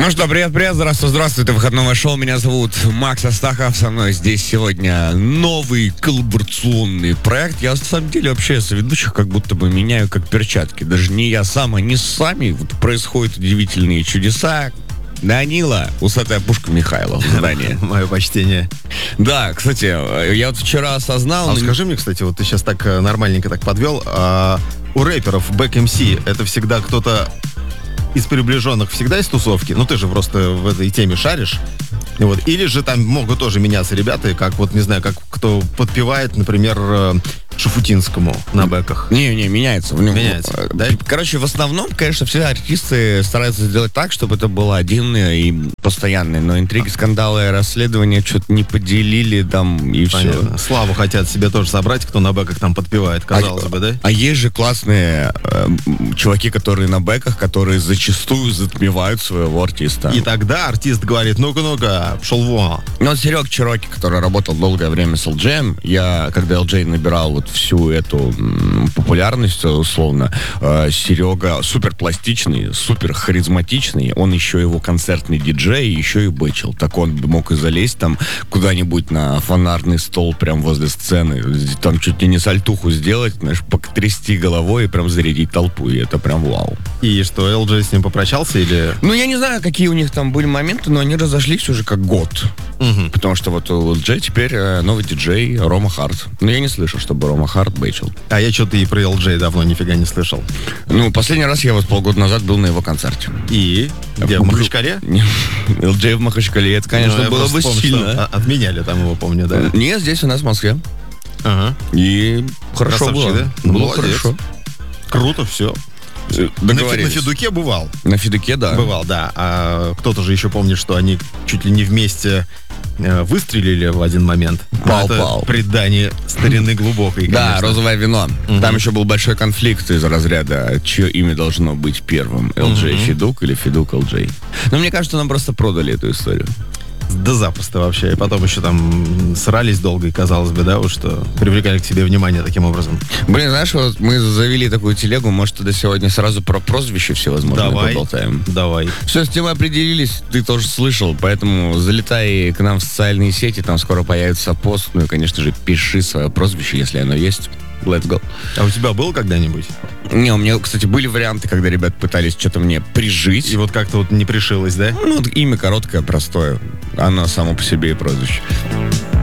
Ну что, привет, здравствуйте, выходное шоу. Меня зовут Макс Астахов, со мной здесь сегодня новый коллаборационный проект. Я, на самом деле, вообще соведущих как будто бы меняю как перчатки. Даже не я сам, а не сами. Вот происходят удивительные чудеса. Данила, усатая пушка Михайлов в здании. Мое почтение. Да, кстати, я вот вчера осознал... Скажи мне, кстати, вот ты сейчас так нормальненько так подвел, у рэперов Back MC это всегда кто-то из приближенных всегда из тусовки? Ну, ты же просто в этой теме шаришь. Вот. Или же там могут тоже меняться ребята, как вот, не знаю, как кто подпевает, например, Шафутинскому на бэках. Не, меняется. Меняется, да? Короче, в основном, конечно, все артисты стараются сделать так, чтобы это было один и постоянный. Но интриги, скандалы, расследования что-то не поделили там и Понятно. все. Славу хотят себе тоже собрать, кто на бэках там подпевает, казалось бы, да? А есть же классные чуваки, которые на бэках, которые зачастую затмевают своего артиста. И тогда артист говорит, ну-ка, пшел вон. Ну, вот Серег Чироки, который работал долгое время с LJ, я, когда LJ набирал вот всю эту популярность, условно, Серега супер пластичный, супер харизматичный, он еще его концертный диджей, еще и бычил. Так он мог и залезть там куда-нибудь на фонарный стол прям возле сцены, там чуть ли не сальтуху сделать, знаешь, потрясти головой и прям зарядить толпу, и это прям вау. И что, LJ с ним попрощался или... Ну, я не знаю, какие у них там были моменты, но они разошлись уже как год. Угу. Потому что вот у LJ теперь новый диджей Рома Харт. Но я не слышал, чтобы Рома Харт бэчил. А я что-то и про LJ давно нифига не слышал. Ну, последний раз я вот полгода назад был на его концерте. И? Где, в Махачкале? LJ в Махачкале, это, конечно, было бы сильно. Отменяли там его, помню, да? Не, здесь у нас в Москве. Ага. И хорошо Красавчик, было. да? Было Молодец. хорошо. Круто, все. На Федуке бывал. На Федуке, да. Бывал, да. А кто-то же еще помнит, что они чуть ли не вместе выстрелили в один момент. Пал. Предание старины глубокой, конечно. Да, розовое вино. Угу. Там еще был большой конфликт из разряда, чье имя должно быть первым. LJ Федук или Федук LJ. Но мне кажется, нам просто продали эту историю. Да запросто вообще. И потом еще там срались долго, и казалось бы, да, вот что привлекали к себе внимание таким образом. Блин, знаешь, вот мы завели такую телегу, может, тогда сегодня сразу про прозвища всевозможные поболтаем. Давай. Все, с темой определились, ты тоже слышал, поэтому залетай к нам в социальные сети, там скоро появится пост, ну и, конечно же, пиши свое прозвище, если оно есть. Let's go. А у тебя было когда-нибудь? Не, у меня, кстати, были варианты, когда ребят пытались что-то мне прижить. И вот как-то вот не пришилось, да? Ну, вот имя короткое, простое. Оно само по себе и прозвище.